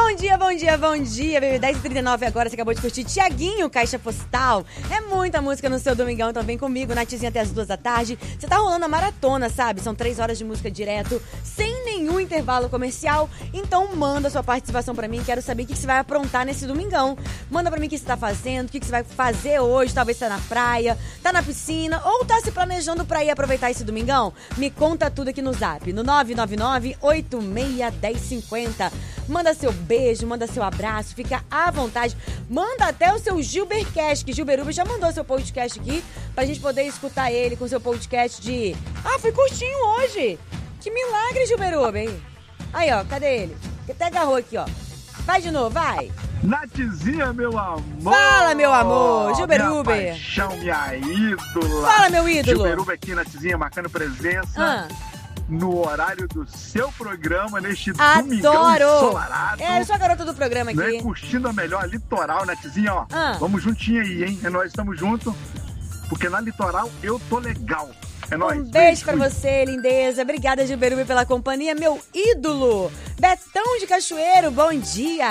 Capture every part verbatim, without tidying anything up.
Bom dia, bom dia, bom dia, baby. dez e trinta e nove agora, você acabou de curtir Tiaguinho, Caixa Postal. É muita música no seu domingão, então vem comigo, Natizinha, até as duas da tarde. Você tá rolando a maratona, sabe? São três horas de música direto, sem nenhum intervalo comercial. Então manda sua participação pra mim, quero saber o que você vai aprontar nesse domingão. Manda pra mim o que você tá fazendo, o que você vai fazer hoje, talvez tá na praia, tá na piscina ou tá se planejando pra ir aproveitar esse domingão. Me conta tudo aqui no zap, no nove nove nove, oito seis um zero, cinco zero. Manda seu beijo, manda seu abraço, fica à vontade. Manda até o seu Gilbercast, que Gilberuba já mandou seu podcast aqui, pra gente poder escutar ele com seu podcast de... Ah, foi curtinho hoje! Que milagre, Gilberuba, hein? Aí, ó, cadê ele? Até agarrou aqui, ó. Vai de novo, vai! Natizinha, meu amor! Fala, meu amor! Gilberuba! Minha paixão, minha ídola! Fala, meu ídolo! Gilberuba aqui, Natizinha, marcando presença. Ah. No horário do seu programa, neste Adoro. domingão ensolarado. É, eu sou a garota do programa aqui. Né? Curtindo a melhor litoral, Natizinha, ó. Ah. Vamos juntinho aí, hein? É nós, estamos juntos. Porque na litoral eu tô legal. É nóis. Um beijo, beijo pra você, lindeza. Obrigada, Gilberuba, pela companhia. Meu ídolo, Betão de Cachoeiro, bom dia.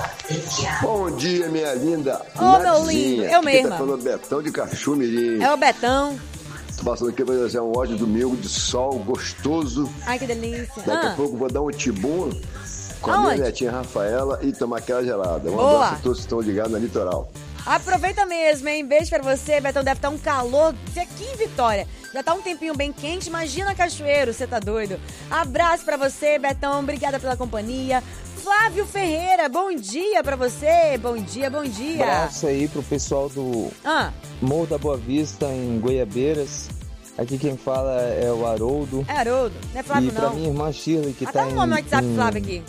Bom dia, minha linda. Ô, meu lindo, eu mesma. Tá falando Betão de Cachoeirinho. É o Betão. Tô passando aqui pra fazer um ódio domingo de sol gostoso. Ai, que delícia. Daqui ah. a pouco vou dar um tibum com a Aonde? minha netinha Rafaela e tomar aquela gelada. Um Boa. abraço a todos que estão ligados na Litoral. Aproveita mesmo, hein? Beijo pra você, Betão. Deve estar um calor aqui em Vitória. Já tá um tempinho bem quente, imagina Cachoeiro, você tá doido. Abraço pra você, Betão. Obrigada pela companhia. Flávio Ferreira, bom dia pra você. Bom dia, bom dia. Abraço aí pro pessoal do ah. Morro da Boa Vista, em Goiabeiras. Aqui quem fala é o Haroldo. É Haroldo, não é Flávio e não. E pra minha irmã Shirley, que ah, tá em... em... Dá um nome no WhatsApp em... Flávio aqui.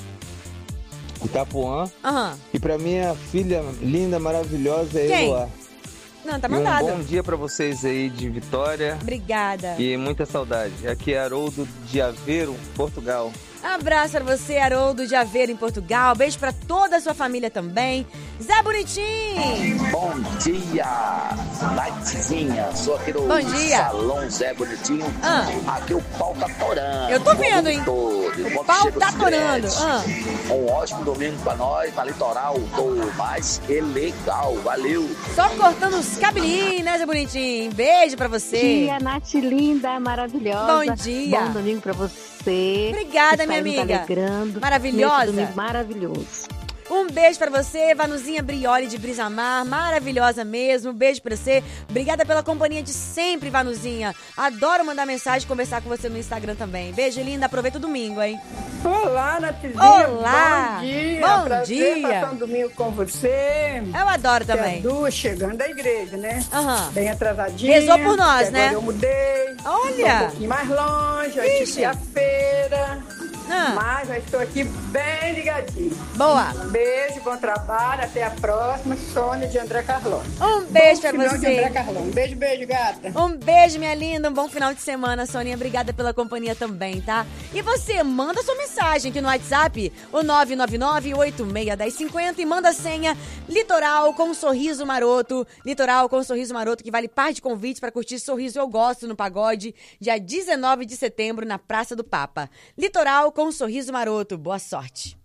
Itapuã. Aham. E pra minha filha linda, maravilhosa, é Quem? Eloá. Não, tá e mandado. Um bom dia pra vocês aí de Vitória. Obrigada. E muita saudade. Aqui é Haroldo de Aveiro, Portugal. Abraço pra você, Haroldo de Aveiro, em Portugal. Beijo pra toda a sua família também. Zé Bonitinho! Bom dia, Natizinha. Sou aqui do Bom dia. Salão Zé Bonitinho. Ah. Aqui o pau tá torando. Eu tô vendo, hein? Todo. O pau tá torando. Ah. Um ótimo domingo pra nós, na Litoral. Tô mais que legal. Valeu. Só cortando os cabelinhos, né, Zé Bonitinho? Beijo pra você. Bom dia, Nath linda, maravilhosa. Bom dia. Bom domingo pra você. Obrigada, minha amiga. Tá alegrando. Maravilhosa. Domingo maravilhoso. Um beijo pra você, Vanuzinha Brioli de Brisamar, maravilhosa mesmo, beijo pra você, obrigada pela companhia de sempre, Vanuzinha, adoro mandar mensagem e conversar com você no Instagram também, beijo linda, aproveita o domingo, hein? Olá, Natizinha, olá, bom dia, bom prazer dia, passar um domingo com você. Eu adoro também. As duas chegando da igreja, né? Uhum. Bem atrasadinha. Rezou por nós, né? Agora eu mudei, olha, um pouquinho mais longe, hoje Ixi. é a feira. Ah. Mas eu estou aqui bem ligadinho. Boa. Um beijo, bom trabalho, até a próxima. Sônia de André Carlone. Um beijo bom pra você. De André Carlone. Beijo, beijo, gata. Um beijo, minha linda. Um bom final de semana, Soninha. Obrigada pela companhia também, tá? E você, manda sua mensagem aqui no WhatsApp, o nove nove nove, oito seis um zero, cinco zero, e manda a senha Litoral com Sorriso Maroto. Litoral com Sorriso Maroto, que vale par de convites para curtir Sorriso Eu Gosto no Pagode, dia dezenove de setembro, na Praça do Papa. Litoral com Sorriso Maroto. Boa sorte.